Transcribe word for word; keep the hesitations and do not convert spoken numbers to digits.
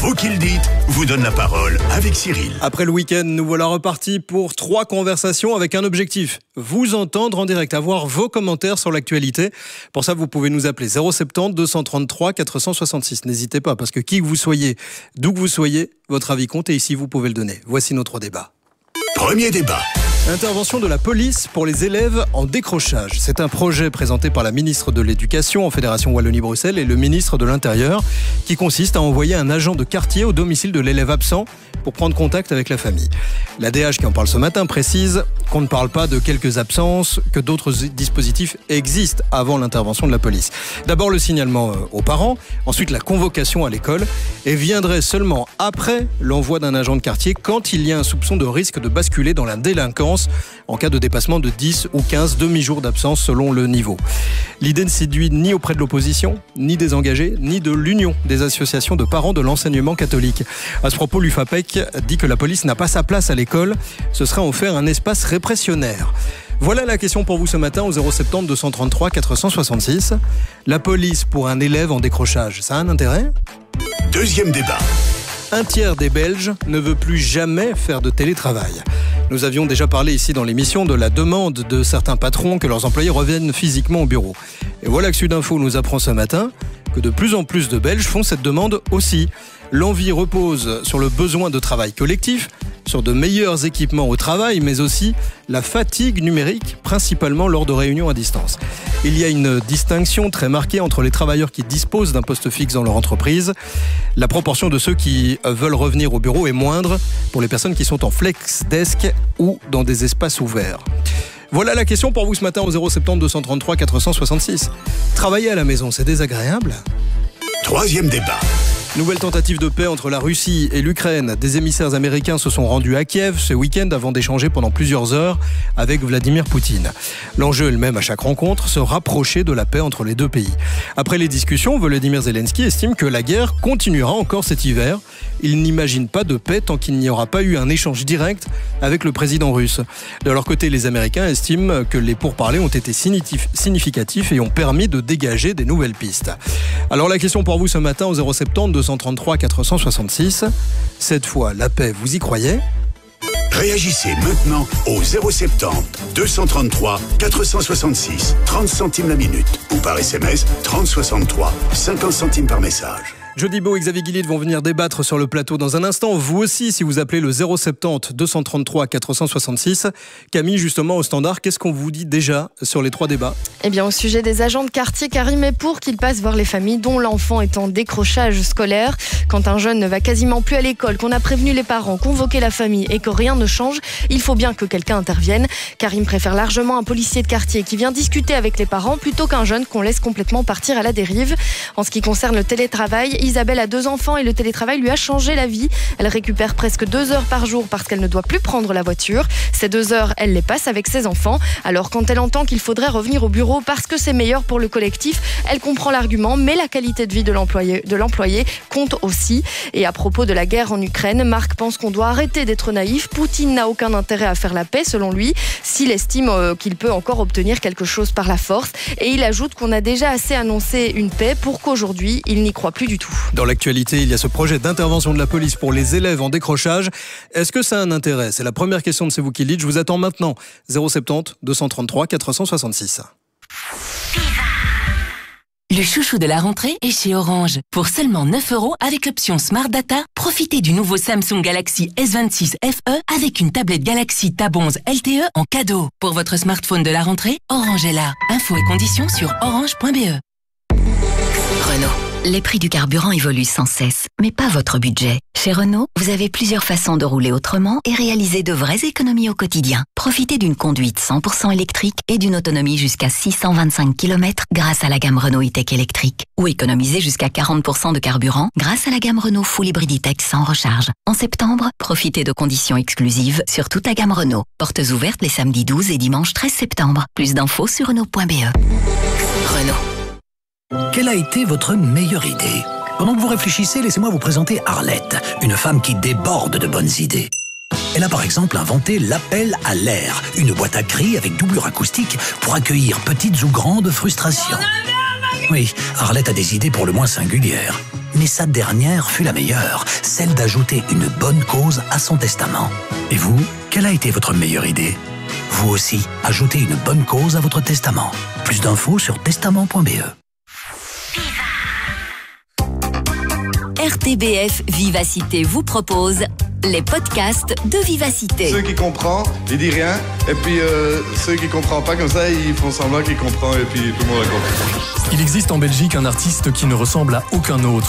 Vous qui le dites, vous donne la parole avec Cyril. Après le week-end, nous voilà repartis pour trois conversations avec un objectif. Vous entendre en direct, avoir vos commentaires sur l'actualité. Pour ça, vous pouvez nous appeler zéro sept zéro deux cent trente-trois quatre cent soixante-six. N'hésitez pas, parce que qui que vous soyez, d'où que vous soyez, votre avis compte et ici, vous pouvez le donner. Voici notre débat. Premier débat. Intervention de la police pour les élèves en décrochage. C'est un projet présenté par la ministre de l'Éducation en Fédération Wallonie-Bruxelles et le ministre de l'Intérieur qui consiste à envoyer un agent de quartier au domicile de l'élève absent pour prendre contact avec la famille. La D H qui en parle ce matin précise qu'on ne parle pas de quelques absences, que d'autres dispositifs existent avant l'intervention de la police. D'abord le signalement aux parents, ensuite la convocation à l'école et viendrait seulement après l'envoi d'un agent de quartier quand il y a un soupçon de risque de basculer dans la délinquance en cas de dépassement de dix ou quinze demi-jours d'absence selon le niveau. L'idée ne séduit ni auprès de l'opposition, ni des engagés, ni de l'Union des associations de parents de l'enseignement catholique. À ce propos, l'U F A P E C dit que la police n'a pas sa place à l'école, ce serait en faire un espace répressionnaire. Voilà la question pour vous ce matin au zéro sept zéro deux cent trente-trois quatre cent soixante-six. La police pour un élève en décrochage, ça a un intérêt ? Deuxième débat. Un tiers des Belges ne veut plus jamais faire de télétravail. Nous avions déjà parlé ici dans l'émission de la demande de certains patrons que leurs employés reviennent physiquement au bureau. Et voilà que Sudinfo nous apprend ce matin que de plus en plus de Belges font cette demande aussi. L'envie repose sur le besoin de travail collectif, sur de meilleurs équipements au travail, mais aussi la fatigue numérique, principalement lors de réunions à distance. Il y a une distinction très marquée entre les travailleurs qui disposent d'un poste fixe dans leur entreprise. La proportion de ceux qui veulent revenir au bureau est moindre pour les personnes qui sont en flex desk ou dans des espaces ouverts. Voilà la question pour vous ce matin au zéro sept zéro deux cent trente-trois quatre cent soixante-six. Travailler à la maison, c'est désagréable ? Troisième débat. Nouvelle tentative de paix entre la Russie et l'Ukraine. Des émissaires américains se sont rendus à Kiev ce week-end avant d'échanger pendant plusieurs heures avec Vladimir Poutine. L'enjeu est le même à chaque rencontre, se rapprocher de la paix entre les deux pays. Après les discussions, Volodymyr Zelensky estime que la guerre continuera encore cet hiver. Il n'imagine pas de paix tant qu'il n'y aura pas eu un échange direct avec le président russe. De leur côté, les Américains estiment que les pourparlers ont été significatifs et ont permis de dégager des nouvelles pistes. Alors la question pour vous ce matin au zéro sept zéro deux cent trente-trois quatre cent soixante-six. Cette fois, la paix, vous y croyez ? Réagissez maintenant au zéro sept zéro deux cent trente-trois quatre cent soixante-six, trente centimes la minute ou par S M S trente soixante-trois, cinquante centimes par message. Jody Beau et Xavier Guillet vont venir débattre sur le plateau dans un instant. Vous aussi, si vous appelez le zéro sept zéro deux cent trente-trois quatre cent soixante-six. Camille, justement, au standard, qu'est-ce qu'on vous dit déjà sur les trois débats ? Eh bien, au sujet des agents de quartier, Karim est pour qu'ils passent voir les familles dont l'enfant est en décrochage scolaire. Quand un jeune ne va quasiment plus à l'école, qu'on a prévenu les parents, convoqué la famille et que rien ne change, il faut bien que quelqu'un intervienne. Karim préfère largement un policier de quartier qui vient discuter avec les parents plutôt qu'un jeune qu'on laisse complètement partir à la dérive. En ce qui concerne le télétravail, Isabelle a deux enfants et le télétravail lui a changé la vie. Elle récupère presque deux heures par jour parce qu'elle ne doit plus prendre la voiture. Ces deux heures, elle les passe avec ses enfants. Alors quand elle entend qu'il faudrait revenir au bureau parce que c'est meilleur pour le collectif, elle comprend l'argument, mais la qualité de vie de l'employé, de l'employé compte aussi. Et à propos de la guerre en Ukraine, Marc pense qu'on doit arrêter d'être naïf. Poutine n'a aucun intérêt à faire la paix, selon lui, s'il estime qu'il peut encore obtenir quelque chose par la force. Et il ajoute qu'on a déjà assez annoncé une paix pour qu'aujourd'hui, il n'y croit plus du tout. Dans l'actualité, il y a ce projet d'intervention de la police pour les élèves en décrochage. Est-ce que ça a un intérêt ? C'est la première question de C'est vous qui le dites. Je vous attends maintenant. zéro sept zéro deux cent trente-trois quatre cent soixante-six. Le chouchou de la rentrée est chez Orange. Pour seulement neuf euros avec l'option Smart Data, profitez du nouveau Samsung Galaxy S vingt-six F E avec une tablette Galaxy Tab onze L T E en cadeau. Pour votre smartphone de la rentrée, Orange est là. Infos et conditions sur orange point b e. Renault. Les prix du carburant évoluent sans cesse, mais pas votre budget. Chez Renault, vous avez plusieurs façons de rouler autrement et réaliser de vraies économies au quotidien. Profitez d'une conduite cent pour cent électrique et d'une autonomie jusqu'à six cent vingt-cinq kilomètres grâce à la gamme Renault E-Tech électrique. Ou économisez jusqu'à quarante pour cent de carburant grâce à la gamme Renault Full Hybrid E-Tech sans recharge. En septembre, profitez de conditions exclusives sur toute la gamme Renault. Portes ouvertes les samedis douze et dimanche treize septembre. Plus d'infos sur Renault point b e. Renault. Quelle a été votre meilleure idée ? Pendant que vous réfléchissez, laissez-moi vous présenter Arlette, une femme qui déborde de bonnes idées. Elle a par exemple inventé l'appel à l'air, une boîte à cris avec doublure acoustique pour accueillir petites ou grandes frustrations. Oui, Arlette a des idées pour le moins singulières. Mais sa dernière fut la meilleure, celle d'ajouter une bonne cause à son testament. Et vous, quelle a été votre meilleure idée ? Vous aussi, ajoutez une bonne cause à votre testament. Plus d'infos sur testament point b e. R T B F Vivacité vous propose les podcasts de Vivacité. Ceux qui comprennent, ils disent rien. Et puis euh, ceux qui ne comprennent pas comme ça, ils font semblant qu'ils comprennent et puis tout le monde a compris. Il existe en Belgique un artiste qui ne ressemble à aucun autre.